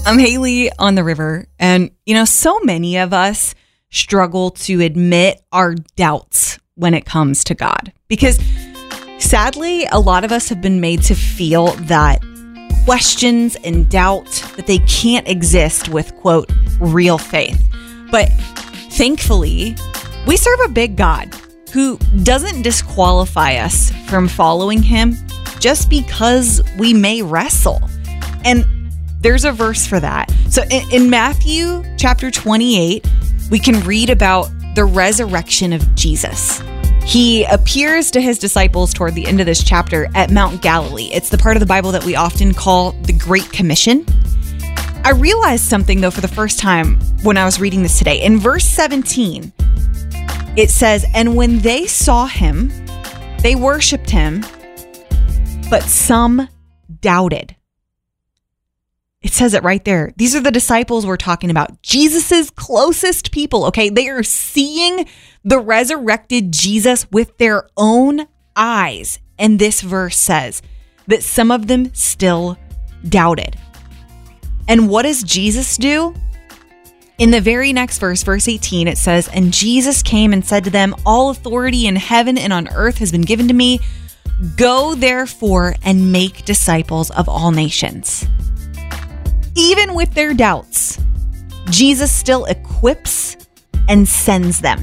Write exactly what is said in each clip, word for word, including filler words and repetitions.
I'm Haley on the river, and you know, so many of us struggle to admit our doubts when it comes to God, because sadly, a lot of us have been made to feel that questions and doubt, that they can't exist with, quote, real faith. But thankfully, we serve a big God who doesn't disqualify us from following him just because we may wrestle. And there's a verse for that. So in, in Matthew chapter twenty-eight, we can read about the resurrection of Jesus. He appears to his disciples toward the end of this chapter at Mount Galilee. It's the part of the Bible that we often call the Great Commission. I realized something, though, for the first time when I was reading this today. In verse seventeen, it says, "And when they saw him, they worshiped him, but some doubted." It says it right there. These are the disciples we're talking about. Jesus's closest people, okay? They are seeing the resurrected Jesus with their own eyes. And this verse says that some of them still doubted. And what does Jesus do? In the very next verse, verse eighteen, it says, "And Jesus came and said to them, 'All authority in heaven and on earth has been given to me. Go therefore and make disciples of all nations.'" Even with their doubts, Jesus still equips and sends them.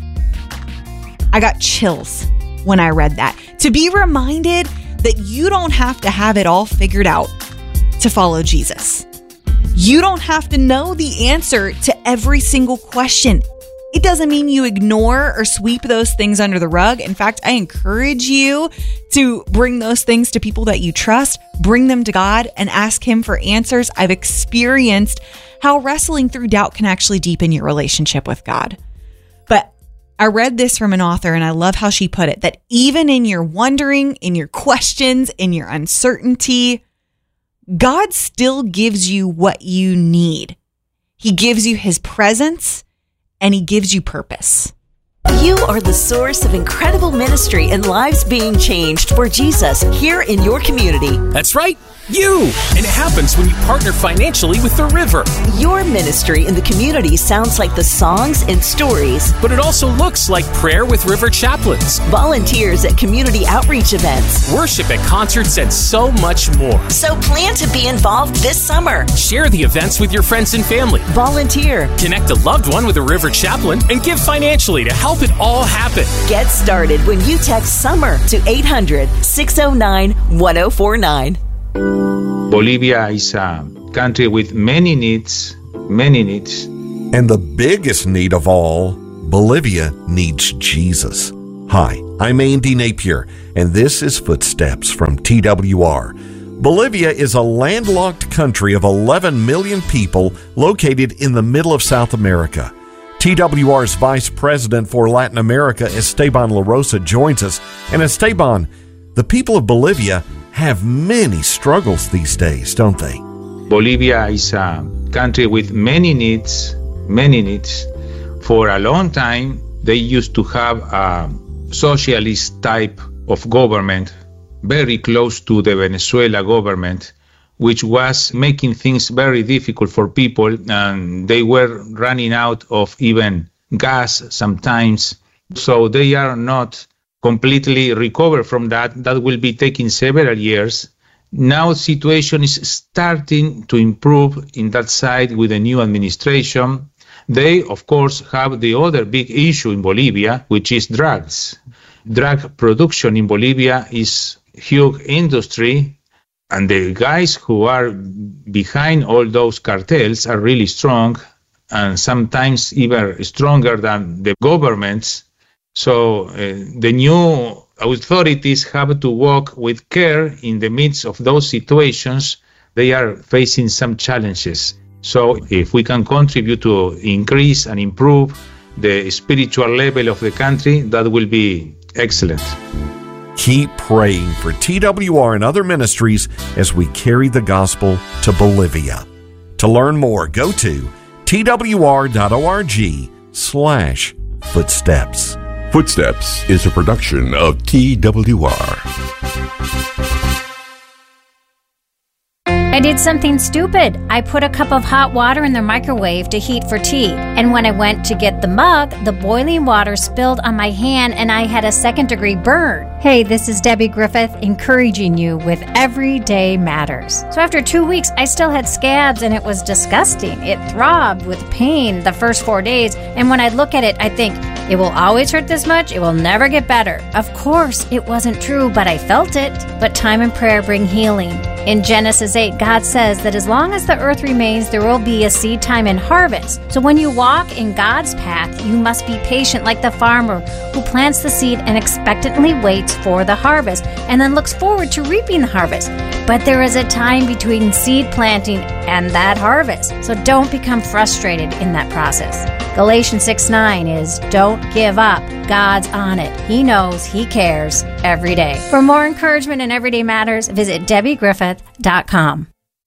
I got chills when I read that. To be reminded that you don't have to have it all figured out to follow Jesus. You don't have to know the answer to every single question. It doesn't mean you ignore or sweep those things under the rug. In fact, I encourage you to bring those things to people that you trust, bring them to God, and ask him for answers. I've experienced how wrestling through doubt can actually deepen your relationship with God. But I read this from an author, and I love how she put it, that even in your wondering, in your questions, in your uncertainty, God still gives you what you need. He gives you his presence, and he gives you purpose. You are the source of incredible ministry and lives being changed for Jesus here in your community. That's right, you! And it happens when you partner financially with The River. Your ministry in the community sounds like the songs and stories. But it also looks like prayer with River chaplains, volunteers at community outreach events, worship at concerts, and so much more. So plan to be involved this summer. Share the events with your friends and family. Volunteer. Connect a loved one with a River chaplain and give financially to help it all happen. Get started when you text SUMMER to eight hundred, six oh nine, one oh four nine. Bolivia is a country with many needs, many needs. And the biggest need of all, Bolivia needs Jesus. Hi, I'm Andy Napier, and this is Footsteps from T W R. Bolivia is a landlocked country of eleven million people located in the middle of South America. T W R's Vice President for Latin America, Esteban La Rosa, joins us. And Esteban, the people of Bolivia have many struggles these days, don't they? Bolivia is a country with many needs, many needs. For a long time, they used to have a socialist type of government, very close to the Venezuela government, which was making things very difficult for people, and they were running out of even gas sometimes. So they are not completely recovered from that. That will be taking several years. Now the situation is starting to improve in that side with the new administration. They, of course, have the other big issue in Bolivia, which is drugs. Drug production in Bolivia is a huge industry, and the guys who are behind all those cartels are really strong, and sometimes even stronger than the governments. So uh, the new authorities have to walk with care in the midst of those situations. They are facing some challenges. So if we can contribute to increase and improve the spiritual level of the country, that will be excellent. Keep praying for T W R and other ministries as we carry the gospel to Bolivia. To learn more, go to twr.org slash footsteps. Footsteps is a production of T W R. I did something stupid. I put a cup of hot water in the microwave to heat for tea. And when I went to get the mug, the boiling water spilled on my hand and I had a second degree burn. Hey, this is Debbie Griffith encouraging you with Everyday Matters. So after two weeks, I still had scabs and it was disgusting. It throbbed with pain the first four days. And when I look at it, I think, it will always hurt this much. It will never get better. Of course, it wasn't true, but I felt it. But time and prayer bring healing. In Genesis eight, God says that as long as the earth remains, there will be a seed time and harvest. So when you walk in God's path, you must be patient like the farmer who plants the seed and expectantly waits for the harvest and then looks forward to reaping the harvest. But there is a time between seed planting and that harvest. So don't become frustrated in that process. Galatians six nine is, don't give up. God's on it. He knows. He cares every day. For more encouragement in Everyday Matters, visit Debbie Griffith dot com.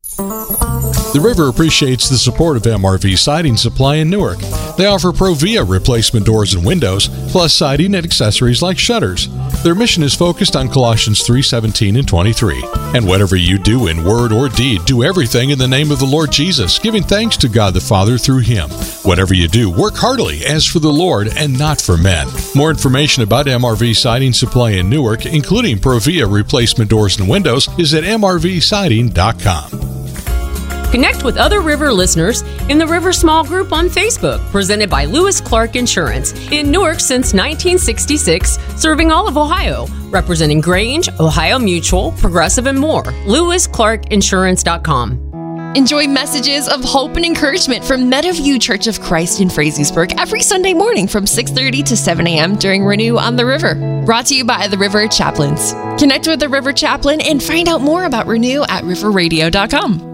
The River appreciates the support of M R V Siding Supply in Newark. They offer Provia replacement doors and windows, plus siding and accessories like shutters. Their mission is focused on Colossians three seventeen and twenty-three. And whatever you do in word or deed, do everything in the name of the Lord Jesus, giving thanks to God the Father through Him. Whatever you do, work heartily as for the Lord and not for men. More information about M R V Siding Supply in Newark, including Provia replacement doors and windows, is at M R V siding dot com. Connect with other River listeners in the River Small Group on Facebook, presented by Lewis Clark Insurance. In Newark since nineteen sixty-six, serving all of Ohio, representing Grange, Ohio Mutual, Progressive, and more. Lewis Clark Insurance dot com. Enjoy messages of hope and encouragement from Meadowview Church of Christ in Frazeysburg every Sunday morning from six thirty to seven a.m. during Renew on the River. Brought to you by the River Chaplains. Connect with the River Chaplain and find out more about Renew at river radio dot com.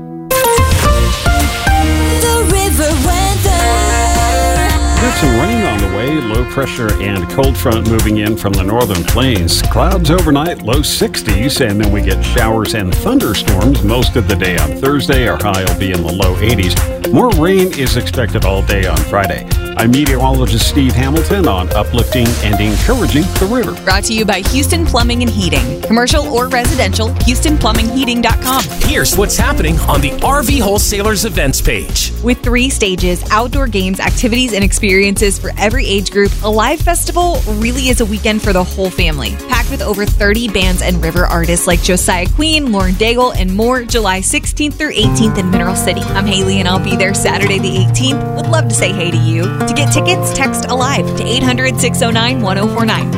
Got some rain on the way, low pressure and cold front moving in from the northern plains. Clouds overnight, low sixties, and then we get showers and thunderstorms most of the day on Thursday. Our high will be in the low eighties. More rain is expected all day on Friday. I'm meteorologist Steve Hamilton on uplifting and encouraging the river. Brought to you by Houston Plumbing and Heating. Commercial or residential, houston plumbing heating dot com. Here's what's happening on the R V Wholesalers events page. With three stages, outdoor games, activities, and experiences for every age group, a live festival really is a weekend for the whole family. Packed with over thirty bands and river artists like Josiah Queen, Lauren Daigle, and more, July sixteenth through eighteenth in Mineral City. I'm Haley and I'll be there Saturday the eighteenth. Would love to say hey to you. To get tickets, text ALIVE to eight hundred, six oh nine, one oh four nine.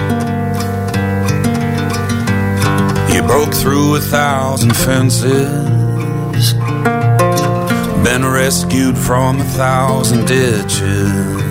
You broke through a thousand fences, been rescued from a thousand ditches.